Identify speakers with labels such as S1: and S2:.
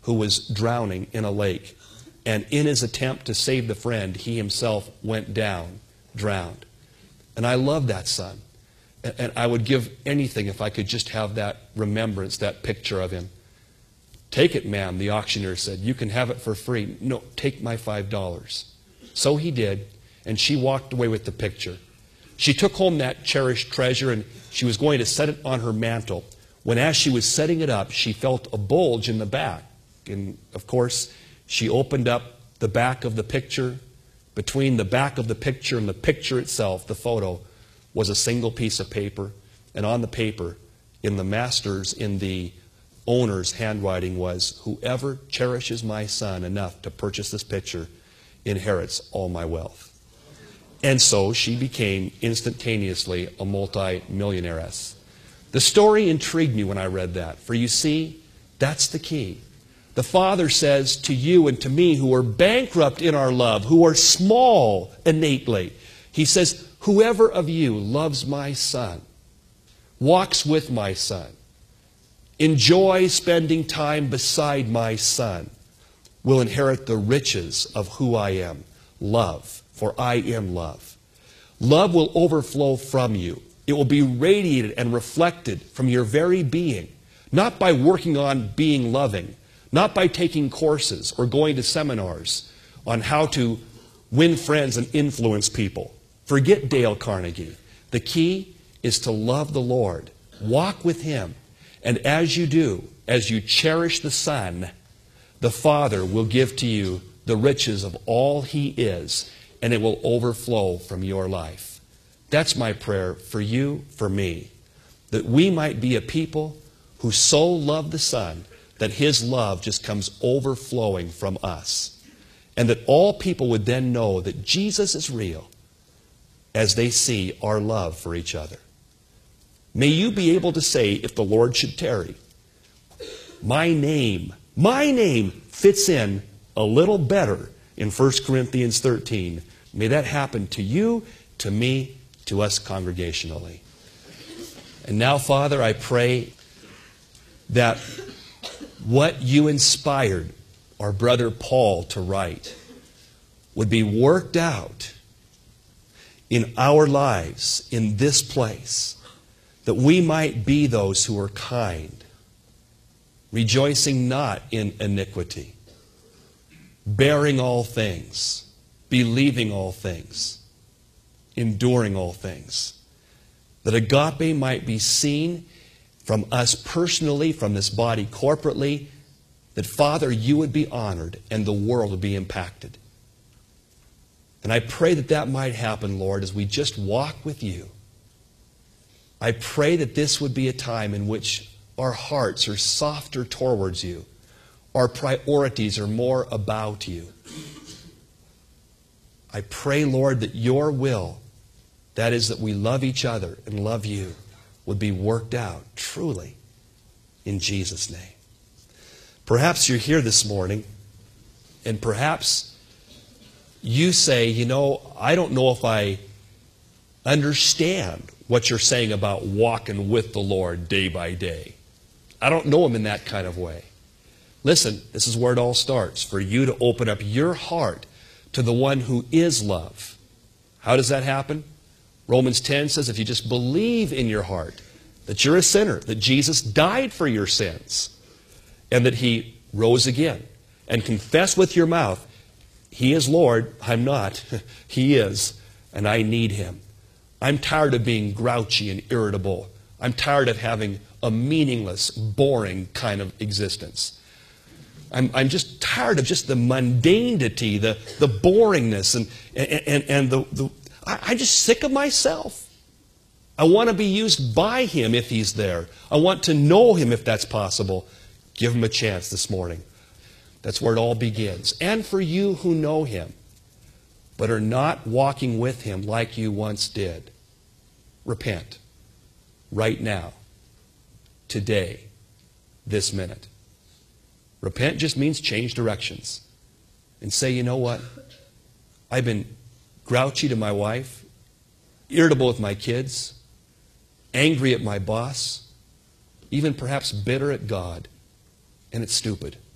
S1: who was drowning in a lake. And in his attempt to save the friend, he himself went down, drowned. And I love that son. And I would give anything if I could just have that remembrance, that picture of him. "Take it, ma'am," the auctioneer said. "You can have it for free." "No, take my $5. So he did, and she walked away with the picture. She took home that cherished treasure, and she was going to set it on her mantle, when as she was setting it up, she felt a bulge in the back. And, of course, she opened up the back of the picture. Between the back of the picture and the picture itself, the photo, was a single piece of paper. And on the paper, in the owner's handwriting was, "Whoever cherishes my son enough to purchase this picture inherits all my wealth." And so she became instantaneously a multi-millionairess. The story intrigued me when I read that. For you see, that's the key. The Father says to you and to me who are bankrupt in our love, who are small innately, He says, "Whoever of you loves my son, walks with my son, enjoys spending time beside my son, will inherit the riches of who I am, love, for I am love." Love will overflow from you. It will be radiated and reflected from your very being, not by working on being loving, not by taking courses or going to seminars on how to win friends and influence people. Forget Dale Carnegie. The key is to love the Lord, walk with Him, and as you do, as you cherish the Son, the Father will give to you the riches of all He is, and it will overflow from your life. That's my prayer for you, for me, that we might be a people who so love the Son that His love just comes overflowing from us, and that all people would then know that Jesus is real as they see our love for each other. May you be able to say, if the Lord should tarry, my name fits in a little better in 1 Corinthians 13. May that happen to you, to me, to us congregationally. And now, Father, I pray that what you inspired our brother Paul to write would be worked out in our lives in this place, that we might be those who are kind, rejoicing not in iniquity, bearing all things, believing all things, enduring all things. That agape might be seen from us personally, from this body corporately, that, Father, you would be honored and the world would be impacted. And I pray that that might happen, Lord, as we just walk with you. I pray that this would be a time in which our hearts are softer towards you. Our priorities are more about you. I pray, Lord, that your will, that is, that we love each other and love you, would be worked out truly in Jesus' name. Perhaps you're here this morning, and perhaps you say, I don't know if I understand what you're saying about walking with the Lord day by day. I don't know Him in that kind of way. Listen, this is where it all starts, for you to open up your heart to the one who is love. How does that happen? Romans 10 says if you just believe in your heart that you're a sinner, that Jesus died for your sins, and that He rose again, and confess with your mouth, He is Lord, I'm not, He is, and I need Him. I'm tired of being grouchy and irritable. I'm tired of having a meaningless, boring kind of existence. I'm just tired of just the mundanity, the boringness, and I'm just sick of myself. I want to be used by Him if He's there. I want to know Him if that's possible. Give Him a chance this morning. That's where it all begins. And for you who know Him, but are not walking with Him like you once did, repent right now, today, this minute. Repent just means change directions. And say, you know what? I've been grouchy to my wife, irritable with my kids, angry at my boss, even perhaps bitter at God, and it's stupid.